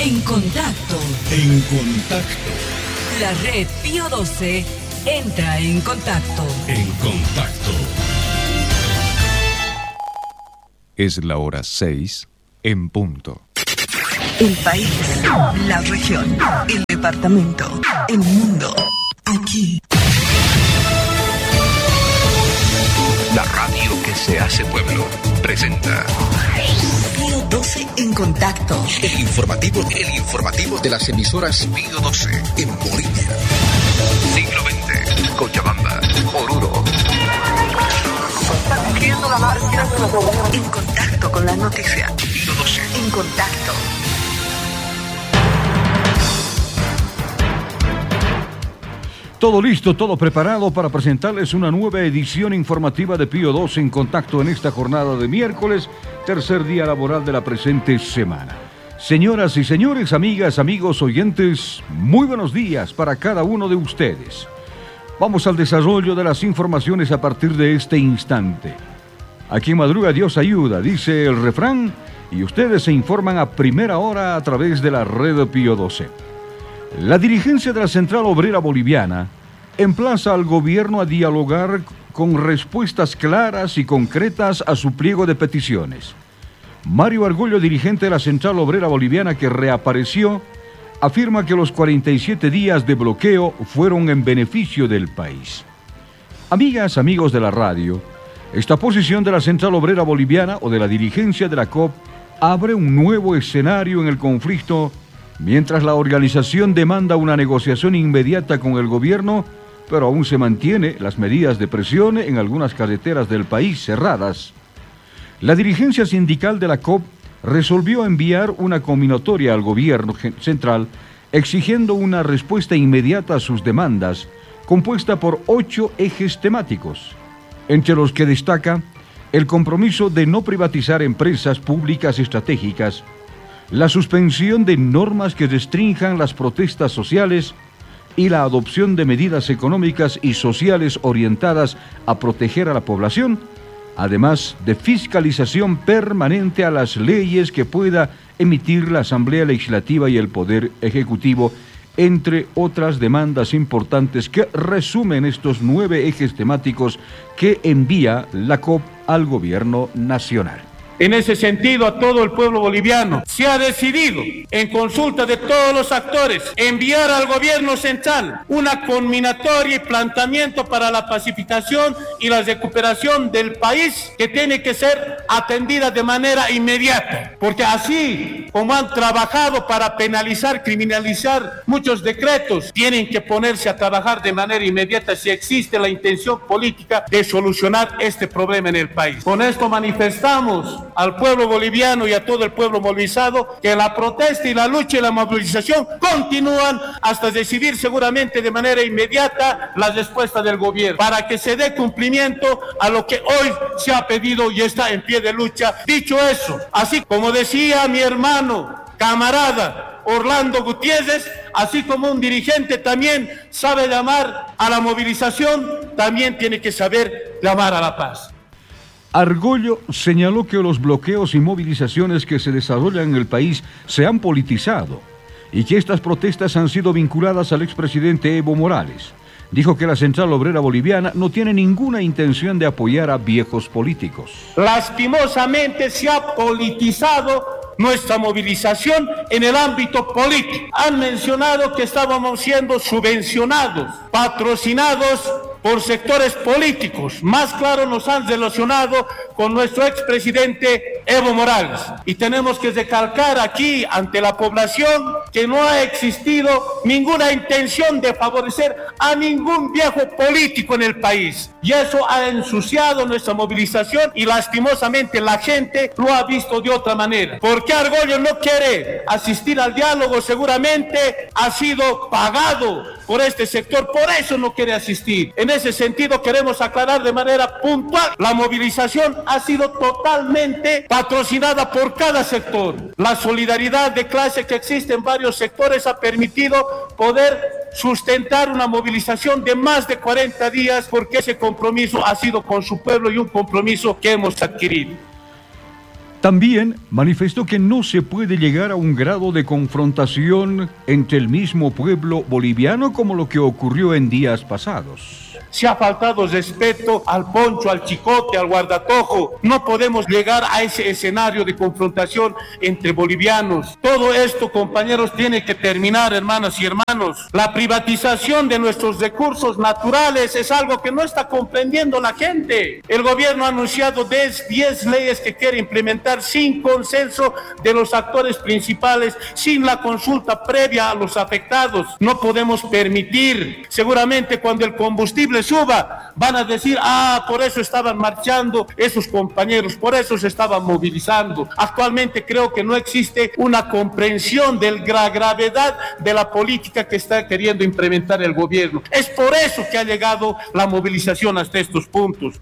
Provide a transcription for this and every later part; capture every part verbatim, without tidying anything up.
En contacto. En contacto. La red Pío doce entra en contacto. En contacto. Es la hora seis en punto. El país, la región, el departamento, el mundo. Aquí. La radio que se hace pueblo presenta Pío doce en contacto. el informativo, el informativo de las emisoras Pío doce en Bolivia. Siglo veinte, Cochabamba, Oruro. En contacto con la noticia. Pío doce. En contacto. Todo listo, todo preparado para presentarles una nueva edición informativa de Pío doce en contacto en esta jornada de miércoles, tercer día laboral de la presente semana. Señoras y señores, amigas, amigos, oyentes, muy buenos días para cada uno de ustedes. Vamos al desarrollo de las informaciones a partir de este instante. A quien madruga Dios ayuda, dice el refrán, y ustedes se informan a primera hora a través de la red Pío doce. La dirigencia de la Central Obrera Boliviana emplaza al gobierno a dialogar con respuestas claras y concretas a su pliego de peticiones. Mario Argollo, dirigente de la Central Obrera Boliviana que reapareció, afirma que los cuarenta y siete días de bloqueo fueron en beneficio del país. Amigas, amigos de la radio, esta posición de la Central Obrera Boliviana o de la dirigencia de la C O P abre un nuevo escenario en el conflicto. Mientras la organización demanda una negociación inmediata con el gobierno, pero aún se mantiene las medidas de presión en algunas carreteras del país cerradas. La dirigencia sindical de la C O P resolvió enviar una conminatoria al gobierno central exigiendo una respuesta inmediata a sus demandas, compuesta por ocho ejes temáticos, entre los que destaca el compromiso de no privatizar empresas públicas estratégicas, la suspensión de normas que restrinjan las protestas sociales y la adopción de medidas económicas y sociales orientadas a proteger a la población, además de fiscalización permanente a las leyes que pueda emitir la Asamblea Legislativa y el Poder Ejecutivo, entre otras demandas importantes que resumen estos nueve ejes temáticos que envía la C O P al Gobierno Nacional. En ese sentido, a todo el pueblo boliviano se ha decidido, en consulta de todos los actores, enviar al gobierno central una conminatoria y planteamiento para la pacificación y la recuperación del país que tiene que ser atendida de manera inmediata. Porque así como han trabajado para penalizar, criminalizar muchos decretos, tienen que ponerse a trabajar de manera inmediata si existe la intención política de solucionar este problema en el país. Con esto manifestamos al pueblo boliviano y a todo el pueblo movilizado que la protesta y la lucha y la movilización continúan hasta decidir seguramente de manera inmediata la respuesta del gobierno para que se dé cumplimiento a lo que hoy se ha pedido y está en pie de lucha. Dicho eso, así como decía mi hermano, camarada Orlando Gutiérrez, así como un dirigente también sabe llamar a la movilización, también tiene que saber llamar a la paz. Argollo señaló que los bloqueos y movilizaciones que se desarrollan en el país se han politizado y que estas protestas han sido vinculadas al expresidente Evo Morales. Dijo que la Central Obrera Boliviana no tiene ninguna intención de apoyar a viejos políticos. Lastimosamente se ha politizado nuestra movilización en el ámbito político. Han mencionado que estábamos siendo subvencionados, patrocinados por sectores políticos. Más claro, nos han relacionado con nuestro expresidente Evo Morales. Y tenemos que recalcar aquí ante la población que no ha existido ninguna intención de favorecer a ningún viejo político en el país. Y eso ha ensuciado nuestra movilización y lastimosamente la gente lo ha visto de otra manera. ¿Por qué Argollo no quiere asistir al diálogo? Seguramente ha sido pagado por este sector, por eso no quiere asistir. En ese sentido queremos aclarar de manera puntual, la movilización ha sido totalmente patrocinada por cada sector. La solidaridad de clase que existe en varios sectores ha permitido poder sustentar una movilización de más de cuarenta días, porque ese compromiso ha sido con su pueblo y un compromiso que hemos adquirido. También manifestó que no se puede llegar a un grado de confrontación entre el mismo pueblo boliviano como lo que ocurrió en días pasados. Se ha faltado respeto al poncho, al chicote, al guardatojo. No podemos llegar a ese escenario de confrontación entre bolivianos. Todo esto, compañeros, tiene que terminar, hermanas y hermanos. La privatización de nuestros recursos naturales es algo que no está comprendiendo la gente. El gobierno ha anunciado diez leyes que quiere implementar sin consenso de los actores principales, sin la consulta previa a los afectados. No podemos permitir, seguramente cuando el combustible suba, van a decir, ah, por eso estaban marchando esos compañeros, por eso se estaban movilizando. Actualmente creo que no existe una comprensión de la gravedad de la política que está queriendo implementar el gobierno. Es por eso que ha llegado la movilización hasta estos puntos.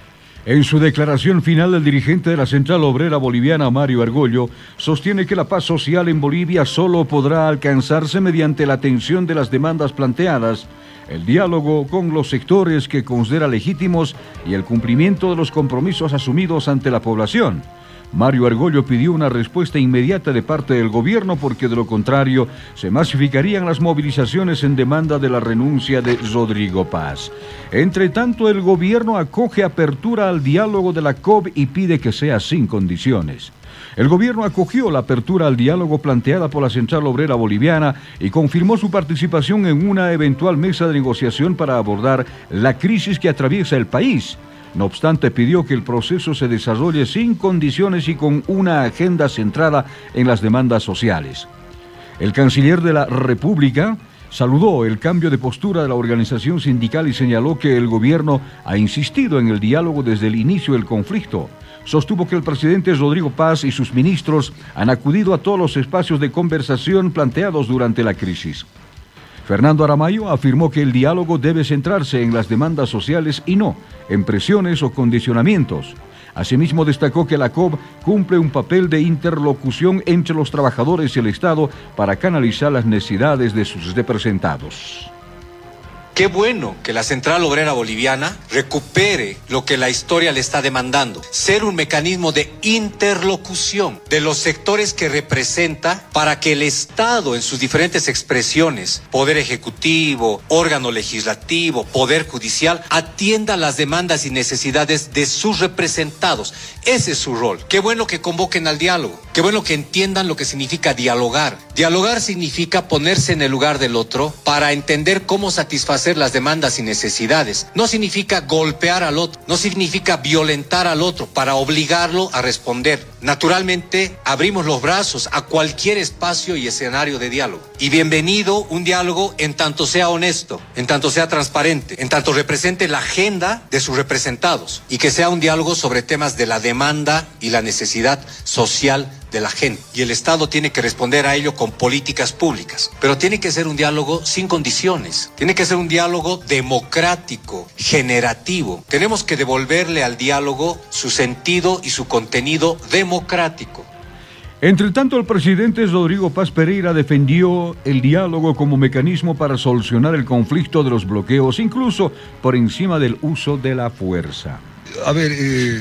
En su declaración final, el dirigente de la Central Obrera Boliviana, Mario Argollo, sostiene que la paz social en Bolivia solo podrá alcanzarse mediante la atención de las demandas planteadas, el diálogo con los sectores que considera legítimos y el cumplimiento de los compromisos asumidos ante la población. Mario Argollo pidió una respuesta inmediata de parte del gobierno porque de lo contrario se masificarían las movilizaciones en demanda de la renuncia de Rodrigo Paz. Entre tanto, el gobierno acoge apertura al diálogo de la C O B y pide que sea sin condiciones. El gobierno acogió la apertura al diálogo planteada por la Central Obrera Boliviana y confirmó su participación en una eventual mesa de negociación para abordar la crisis que atraviesa el país. No obstante, pidió que el proceso se desarrolle sin condiciones y con una agenda centrada en las demandas sociales. El canciller de la República saludó el cambio de postura de la organización sindical y señaló que el gobierno ha insistido en el diálogo desde el inicio del conflicto. Sostuvo que el presidente Rodrigo Paz y sus ministros han acudido a todos los espacios de conversación planteados durante la crisis. Fernando Aramayo afirmó que el diálogo debe centrarse en las demandas sociales y no en presiones o condicionamientos. Asimismo, destacó que la C O B cumple un papel de interlocución entre los trabajadores y el Estado para canalizar las necesidades de sus representados. Qué bueno que la Central Obrera Boliviana recupere lo que la historia le está demandando, ser un mecanismo de interlocución de los sectores que representa para que el Estado en sus diferentes expresiones, poder ejecutivo, órgano legislativo, poder judicial, atienda las demandas y necesidades de sus representados. Ese es su rol. Qué bueno que convoquen al diálogo, qué bueno que entiendan lo que significa dialogar. Dialogar significa ponerse en el lugar del otro para entender cómo satisfacer las demandas y necesidades. No significa golpear al otro, no significa violentar al otro para obligarlo a responder. Naturalmente, abrimos los brazos a cualquier espacio y escenario de diálogo. Y bienvenido un diálogo en tanto sea honesto, en tanto sea transparente, en tanto represente la agenda de sus representados y que sea un diálogo sobre temas de la demanda y la necesidad social de la gente. Y el Estado tiene que responder a ello con políticas públicas. Pero tiene que ser un diálogo sin condiciones. Tiene que ser un diálogo democrático, generativo. Tenemos que devolverle al diálogo su sentido y su contenido democrático. Entre tanto, el presidente Rodrigo Paz Pereira defendió el diálogo como mecanismo para solucionar el conflicto de los bloqueos, incluso por encima del uso de la fuerza. A ver, eh...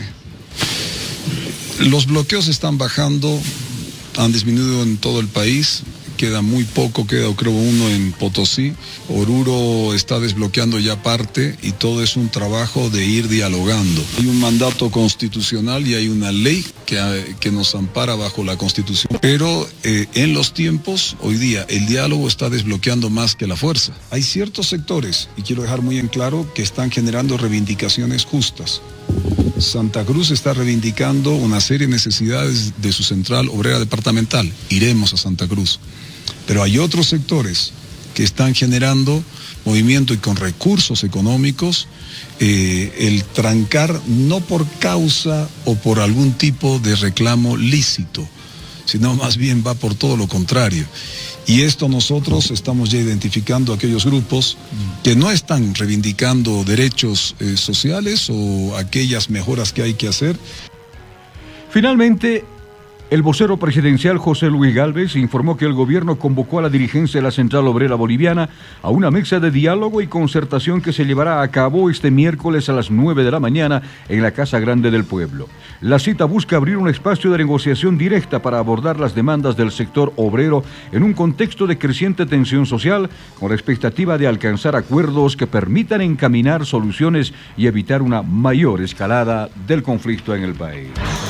los bloqueos están bajando, han disminuido en todo el país, queda muy poco, queda creo uno en Potosí. Oruro está desbloqueando ya parte y todo es un trabajo de ir dialogando. Hay un mandato constitucional y hay una ley que, que nos ampara bajo la Constitución. Pero eh, en los tiempos, hoy día, el diálogo está desbloqueando más que la fuerza. Hay ciertos sectores, y quiero dejar muy en claro, que están generando reivindicaciones justas. Santa Cruz está reivindicando una serie de necesidades de su central obrera departamental. Iremos a Santa Cruz. Pero hay otros sectores que están generando movimiento y con recursos económicos, eh, el trancar no por causa o por algún tipo de reclamo lícito, sino más bien va por todo lo contrario. Y esto nosotros estamos ya identificando aquellos grupos que no están reivindicando derechos eh, sociales o aquellas mejoras que hay que hacer. Finalmente, El vocero presidencial José Luis Gálvez informó que el gobierno convocó a la dirigencia de la Central Obrera Boliviana a una mesa de diálogo y concertación que se llevará a cabo este miércoles a las nueve de la mañana en la Casa Grande del Pueblo. La cita busca abrir un espacio de negociación directa para abordar las demandas del sector obrero en un contexto de creciente tensión social, con la expectativa de alcanzar acuerdos que permitan encaminar soluciones y evitar una mayor escalada del conflicto en el país.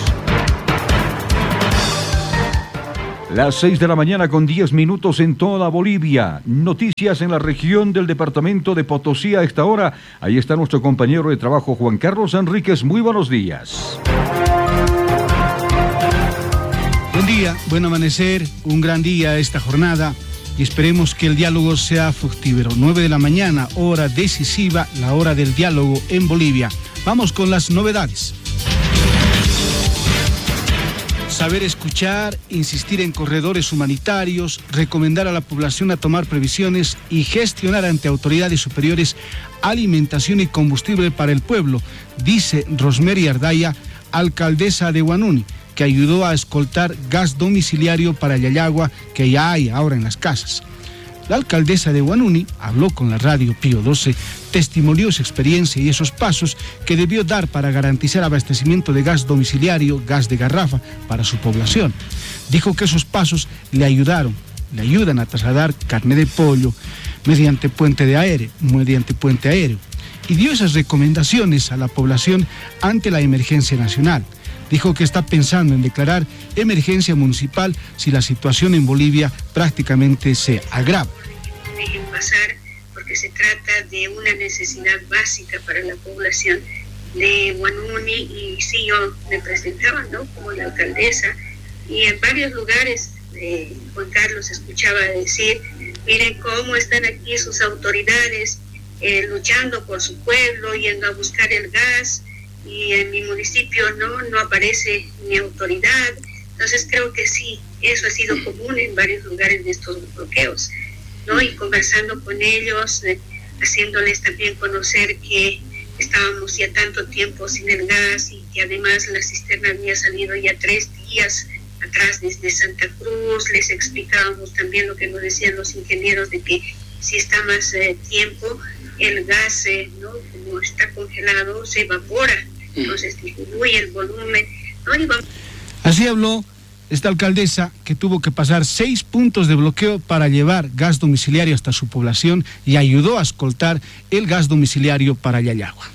Las seis de la mañana con diez minutos en toda Bolivia. Noticias en la región del departamento de Potosí a esta hora. Ahí está nuestro compañero de trabajo Juan Carlos Enríquez. Muy buenos días. Buen día, buen amanecer, un gran día esta jornada y esperemos que el diálogo sea fructífero. nueve de la mañana, hora decisiva, la hora del diálogo en Bolivia. Vamos con las novedades. Saber escuchar, insistir en corredores humanitarios, recomendar a la población a tomar previsiones y gestionar ante autoridades superiores alimentación y combustible para el pueblo, dice Rosemary Ardaya, alcaldesa de Huanuni, que ayudó a escoltar gas domiciliario para Yayagua que ya hay ahora en las casas. La alcaldesa de Huanuni habló con la radio Pío doce, testimonió su experiencia y esos pasos que debió dar para garantizar abastecimiento de gas domiciliario, gas de garrafa para su población. Dijo que esos pasos le ayudaron, le ayudan a trasladar carne de pollo mediante puente de aéreo, mediante puente aéreo, y dio esas recomendaciones a la población ante la emergencia nacional. Dijo que está pensando en declarar emergencia municipal si la situación en Bolivia prácticamente se agrava. Dejen pasar porque se trata de una necesidad básica para la población de Huanuni y sí, yo me presentaba, ¿no?, como la alcaldesa y en varios lugares eh, Juan Carlos escuchaba decir, miren cómo están aquí sus autoridades eh, luchando por su pueblo, yendo a buscar el gas. Y en mi municipio no, no aparece ni autoridad. Entonces creo que sí, eso ha sido común en varios lugares de estos bloqueos, ¿no? Y conversando con ellos, eh, haciéndoles también conocer que estábamos ya tanto tiempo sin el gas y que además la cisterna había salido ya tres días atrás desde Santa Cruz. Les explicábamos también lo que nos decían los ingenieros de que si está más eh, tiempo, el gas, eh, ¿no?, como está congelado, se evapora. Entonces disminuye el volumen, ¿no? Y vamos... Así habló esta alcaldesa que tuvo que pasar seis puntos de bloqueo para llevar gas domiciliario hasta su población y ayudó a escoltar el gas domiciliario para Yayagua.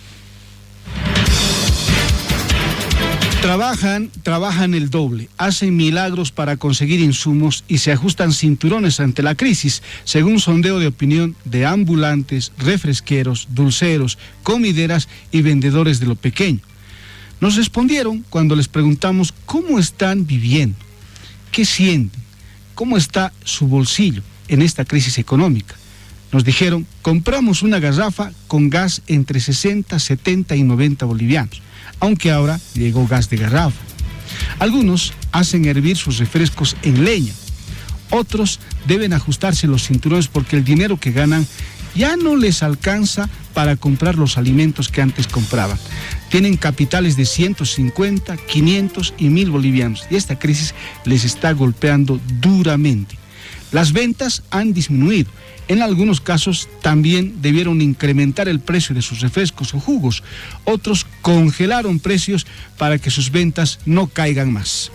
Trabajan, trabajan el doble, hacen milagros para conseguir insumos y se ajustan cinturones ante la crisis, según sondeo de opinión de ambulantes, refresqueros, dulceros, comideras y vendedores de lo pequeño. Nos respondieron cuando les preguntamos cómo están viviendo, qué sienten, cómo está su bolsillo en esta crisis económica. Nos dijeron, compramos una garrafa con gas entre sesenta, setenta y noventa bolivianos, aunque ahora llegó gas de garrafa. Algunos hacen hervir sus refrescos en leña, otros deben ajustarse los cinturones porque el dinero que ganan ya no les alcanza para comprar los alimentos que antes compraban. Tienen capitales de ciento cincuenta, quinientos y mil bolivianos y esta crisis les está golpeando duramente. Las ventas han disminuido. En algunos casos también debieron incrementar el precio de sus refrescos o jugos. Otros congelaron precios para que sus ventas no caigan más.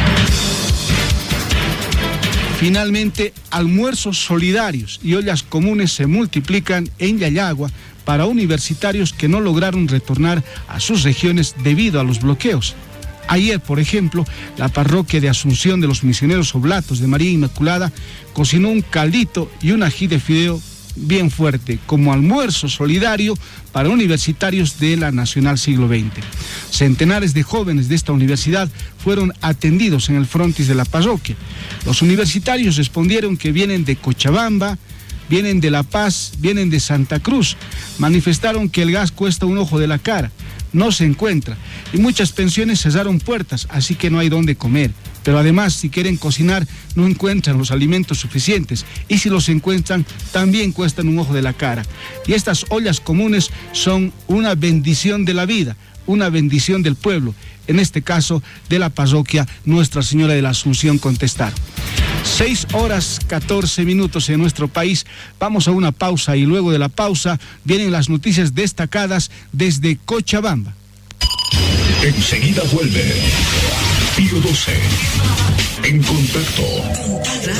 Finalmente, almuerzos solidarios y ollas comunes se multiplican en Yayagua para universitarios que no lograron retornar a sus regiones debido a los bloqueos. Ayer, por ejemplo, la parroquia de Asunción de los Misioneros Oblatos de María Inmaculada cocinó un caldito y un ají de fideo bien fuerte como almuerzo solidario para universitarios de la Nacional Siglo veinte. Centenares de jóvenes de esta universidad fueron atendidos en el frontis de la parroquia. Los universitarios respondieron que vienen de Cochabamba, vienen de La Paz, vienen de Santa Cruz. Manifestaron que el gas cuesta un ojo de la cara, no se encuentra y muchas pensiones cerraron puertas, así que no hay dónde comer. Pero además, si quieren cocinar, no encuentran los alimentos suficientes. Y si los encuentran, también cuestan un ojo de la cara. Y estas ollas comunes son una bendición de la vida, una bendición del pueblo, en este caso de la parroquia Nuestra Señora de la Asunción Contestaro. Seis horas catorce minutos en nuestro país. Vamos a una pausa y luego de la pausa vienen las noticias destacadas desde Cochabamba. Enseguida vuelve Pío doce. En contacto.